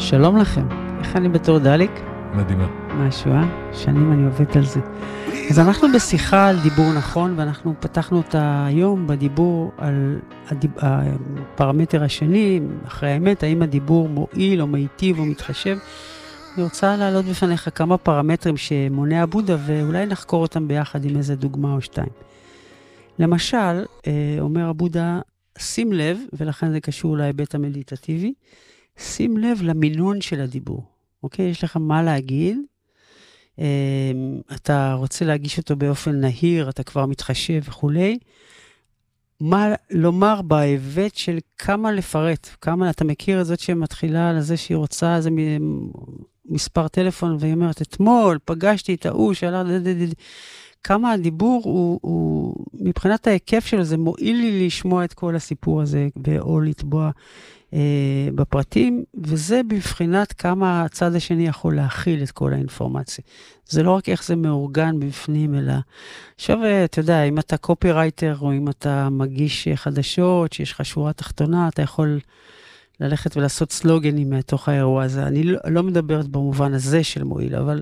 שלום לכם, איך אני בתור דליק? מדהימה. משהו, שנים אני עובדת על זה. אז אנחנו בשיחה על דיבור נכון, ואנחנו פתחנו אותה היום בדיבור על הפרמטר השני, אחרי האמת, האם הדיבור מועיל או מיטיב או מתחשב. אני רוצה להעלות בפניך כמה פרמטרים שמונה בודה, ואולי נחקור אותם ביחד עם איזה דוגמה או שתיים. למשל, אומר בודה, שים לב, ולכן זה קשור להיבט המדיטטיבי, שים לב למינון של הדיבור. אוקיי? יש לך מה להגיד, אתה רוצה להגיש אותו באופן נהיר, אתה כבר מתחשב וכולי. מה לומר בהיבט של כמה לפרט, כמה אתה מכיר את זאת שמתחילה על זה שהיא רוצה איזה מספר טלפון, והיא אומרת, אתמול פגשתי את ההוא, כמה הדיבור הוא מבחינת ההיקף שלו, זה מועיל לי לשמוע את כל הסיפור הזה, או לטבוע בפרטים, וזה בבחינת כמה הצד השני יכול להכיל את כל האינפורמציה. זה לא רק איך זה מאורגן בפנים, אלא עכשיו, אתה יודע, אם אתה קופירייטר, או אם אתה מגיש חדשות, שיש לך שורה תחתונה, אתה יכול ללכת ולעשות סלוגנים מתוך האירוע הזה. אני לא מדברת במובן הזה של מועיל, אבל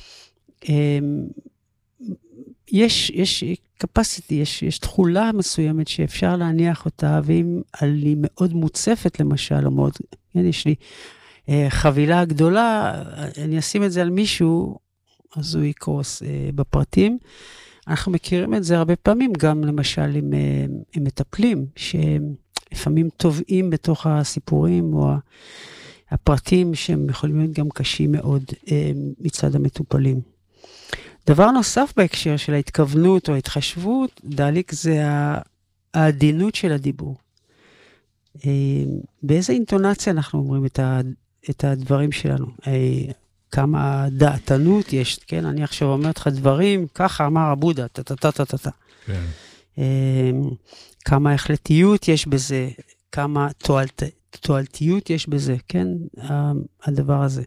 יש capacity, יש תחולה מסוימת שאפשר להניח אותה, ואם אני מאוד מוצפת למשל, או מאוד, יש לי חבילה גדולה, אני אשים את זה על מישהו, אז הוא יקרוס בפרטים. אנחנו מכירים את זה הרבה פעמים, גם למשל עם מטפלים, שלפעמים טובעים בתוך הסיפורים, או הפרטים שהם יכולים להיות גם קשים מאוד מצד המטופלים. דבר נוסף בהקשר של ההתכוונות או ההתחשבות, דליק זה העדינות של הדיבור. באיזה אינטונציה אנחנו אומרים את הדברים שלנו? כמה דעתנות יש, כן? אני עכשיו אומרת לך דברים, ככה אמר הבודה, טה-טה-טה-טה-טה. כן. כמה החלטיות יש בזה, כמה תועלתיות יש בזה, כן? הדבר הזה.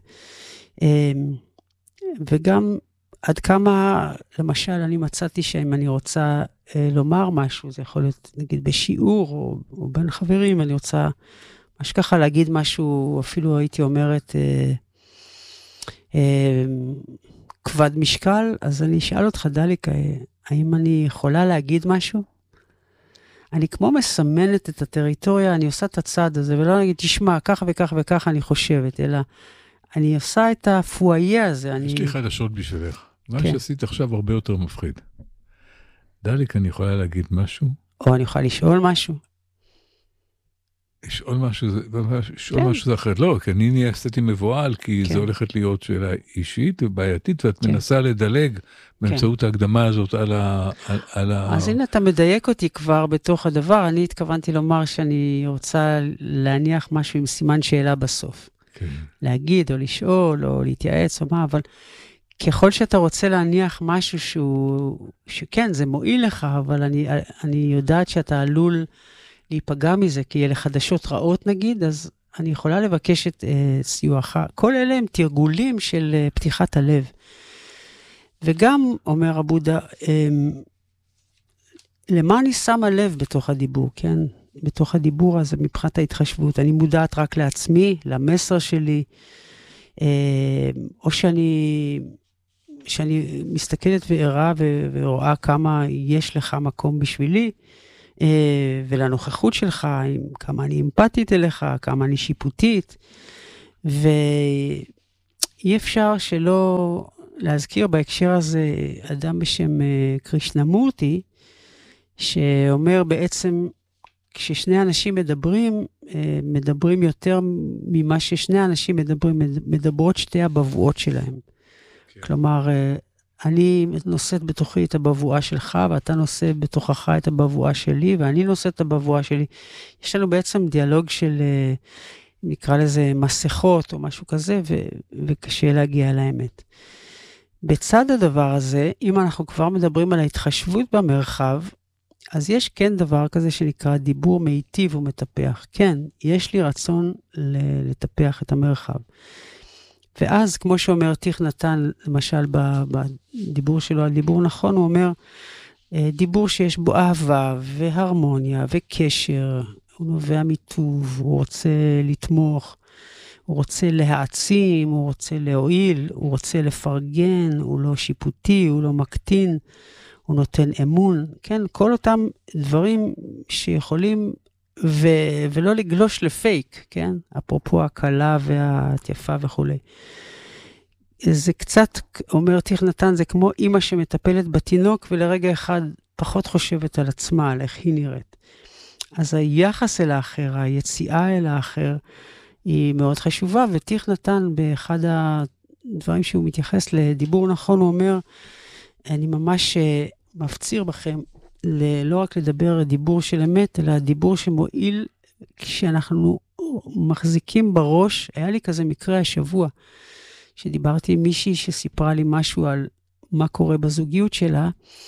וגם עד כמה, למשל, אני מצאתי שאם אני רוצה לומר משהו, זה יכול להיות, נגיד, בשיעור או בין חברים, אני רוצה ממש ככה להגיד משהו, אפילו הייתי אומרת, כבד משקל, אז אני אשאל אותך, דליק, האם אני יכולה להגיד משהו? אני כמו מסמנת את הטריטוריה, אני עושה את הצד הזה, ולא נגיד, תשמע, ככה וככה וככה אני חושבת, אלא אני עושה את הפואיה הזה. יש לי חדשות בשבילך. מה שעשית עכשיו הרבה יותר מפחיד. דליק, אני יכולה להגיד משהו? או אני יכולה לשאול משהו? לשאול משהו זה אחרת. לא, כי אני נהייתי מבועל, כי זה הולכת להיות שאלה אישית ובעייתית, ואת מנסה לדלג באמצעות ההקדמה הזאת על ה... אז הנה, אתה מדייק אותי כבר בתוך הדבר. אני התכוונתי לומר שאני רוצה להניח משהו עם סימן שאלה בסוף. להגיד או לשאול או להתייעץ או מה, אבל ככל שאתה רוצה להניח משהו שכן, זה מועיל לך, אבל אני יודעת שאתה עלול להיפגע מזה, כי אלה חדשות רעות נגיד, אז אני יכולה לבקש את סיועך. כל אלה הם תרגולים של פתיחת הלב. וגם, אומר הבודה, למה אני שמה לב בתוך הדיבור, כן? בתוך הדיבור הזה, מבחינת ההתחשבות, אני מודעת רק לעצמי, למסר שלי, או שאני מסתכלת וערה ורואה כמה יש לך מקום בשבילי, ולנוכחות שלך, כמה אני אמפתית אליך, כמה אני שיפוטית, ואי אפשר שלא להזכיר בהקשר הזה אדם בשם קרישנמורטי, שאומר בעצם, כששני אנשים מדברים יותר ממה ששני אנשים מדברות שתי הבבואות שלהם. כן. כלומר, אני נושאת בתוכי את הבבואה שלך, ואתה נושא בתוכך את הבבואה שלי, ואני נושאת את הבבואה שלי. יש לנו בעצם דיאלוג של, נקרא לזה מסכות או משהו כזה, וקשה להגיע לאמת. בצד הדבר הזה, אם אנחנו כבר מדברים על ההתחשבות במרחב, אז יש כן דבר כזה שנקרא דיבור מיטיב ומטפח. כן, יש לי רצון לטפח את המרחב. ואז, כמו שאומר תיך נתן, למשל בדיבור שלו על דיבור נכון, הוא אומר, דיבור שיש בו אהבה והרמוניה וקשר, הוא נובע מטוב, הוא רוצה לתמוך, הוא רוצה להעצים, הוא רוצה להועיל, הוא רוצה לפרגן, הוא לא שיפוטי, הוא לא מקטין, הוא נותן אמון, כן? כל אותם דברים שיכולים ולא לגלוש לפייק, כן? אפרופו הקלה והתייפה וכו'. זה קצת, אומר תיך נתן, זה כמו אמא שמטפלת בתינוק, ולרגע אחד פחות חושבת על עצמה, על איך היא נראית. אז היחס אל האחר, היציאה אל האחר, היא מאוד חשובה, ותיך נתן באחד הדברים שהוא מתייחס לדיבור נכון, הוא אומר, אני ממש מפציר בכם, לא רק לדבר דיבור של אמת, אלא דיבור שמועיל כשאנחנו מחזיקים בראש. היה לי כזה מקרה השבוע, שדיברתי עם מישהי שסיפרה לי משהו על מה קורה בזוגיות שלה,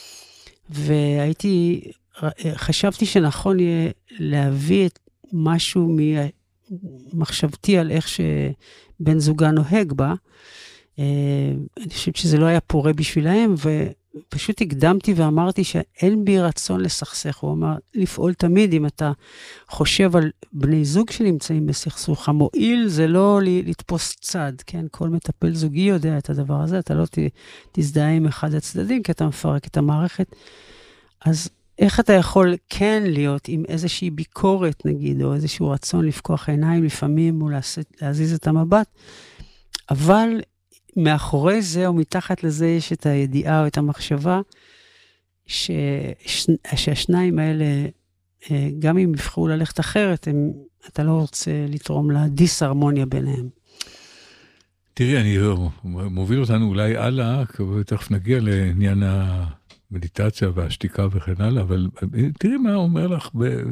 חשבתי שנכון יהיה להביא את משהו ממחשבתי על איך שבן זוגה נוהג בה. אני חושבת שזה לא היה פורה בשבילהם, ופשוט הקדמתי ואמרתי שאין בי רצון לסכסך. הוא אמר, לפעול תמיד, אם אתה חושב על בני זוג שנמצאים בסכסוך, המועיל זה לא לתפוס צד, כן? כל מטפל זוגי יודע את הדבר הזה, אתה לא תזדהה עם אחד הצדדים, כי אתה מפרק את המערכת. אז איך אתה יכול כן להיות עם איזושהי ביקורת, נגיד, או איזשהו רצון לפקוח עיניים לפעמים, או להזיז את המבט, אבל מאחורי זה או מתחת לזה יש את הידיעה או את המחשבה, שהשניים האלה, גם אם יבחרו ללכת אחרת, אתה לא רוצה לתרום לדיסהרמוניה ביניהם. תראי, אני מוביל אותנו אולי הלאה, תכף נגיע לעניין המדיטציה והשתיקה וכן הלאה, אבל תראי מה אומר לך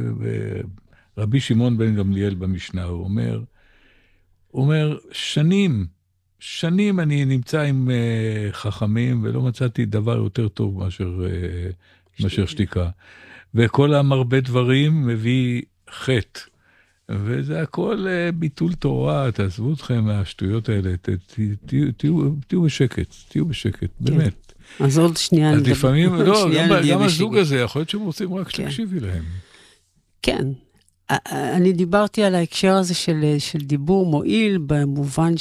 רבי שמעון בן גמליאל במשנה, הוא אומר, שנים אני נמצא עם חכמים, ולא מצאתי דבר יותר טוב מאשר שתיקה. וכל המרבה דברים מביא חטא. וזה הכל ביטול תורה, תעזבו אתכם מהשטויות האלה, תהיו בשקט, באמת. אז עוד שנייה. אז לפעמים, לא, גם הזוג הזה, יכול להיות שהם רוצים רק שתקשיבי להם. כן. אני דיברתי על ההקשר הזה של דיבור מועיל, במובן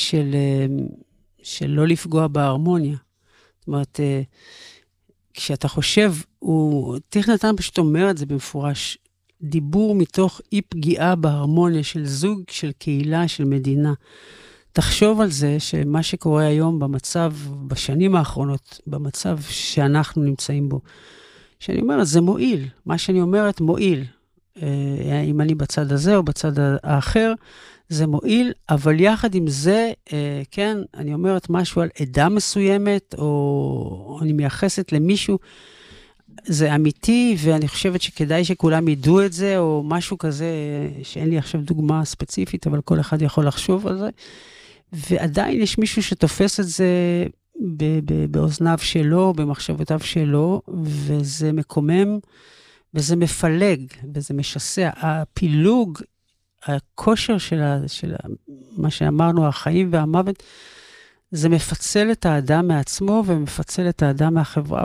של לא לפגוע בהרמוניה. זאת אומרת, כשאתה חושב, תיך נתן פשוט אומר את זה במפורש, דיבור מתוך אי פגיעה בהרמוניה של זוג, של קהילה, של מדינה. תחשוב על זה שמה שקורה היום במצב, בשנים האחרונות, במצב שאנחנו נמצאים בו, שאני אומרת, זה מועיל. מה שאני אומרת, מועיל. אם אני בצד הזה או בצד האחר, זה מועיל, אבל יחד עם זה, כן, אני אומרת משהו על עדה מסוימת, או אני מייחסת למישהו, זה אמיתי, ואני חושבת שכדאי שכולם ידעו את זה, או משהו כזה, שאין לי עכשיו דוגמה ספציפית, אבל כל אחד יכול לחשוב על זה, ועדיין יש מישהו שתופס את זה באוזניו שלו, במחשבותיו שלו, וזה מקומם, וזה מפלג, וזה משסע. הפילוג, הכושר של מה שאמרנו, החיים והמוות, זה מפצל את האדם מעצמו, ומפצל את האדם מהחברה,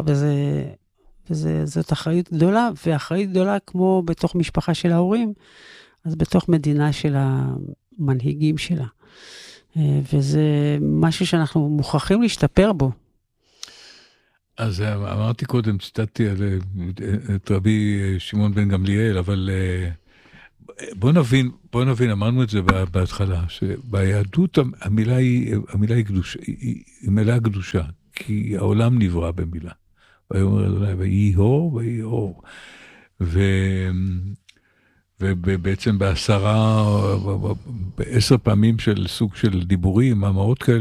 וזאת אחריות גדולה, ואחריות גדולה כמו בתוך משפחה של ההורים, אז בתוך מדינה של המנהיגים שלה. וזה משהו שאנחנו מוכרחים להשתפר בו. אז אמרתי קודם, ציטטתי את רבי שמעון בן גמליאל, אבל בוא נבין, אמרנו את זה בהתחלה, שביהדות המילה היא מילה קדושה, כי העולם נברא במילה. ויהי אור, ויהי אור. ובעצם ב10 פעמים של סוג של דיבורים, מאמרות כאלה,